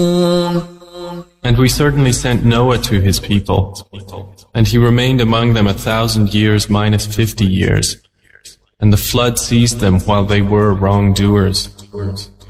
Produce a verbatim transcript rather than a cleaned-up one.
And we certainly sent Noah to his people, and he remained among them a thousand years minus fifty years, and the flood seized them while they were wrongdoers.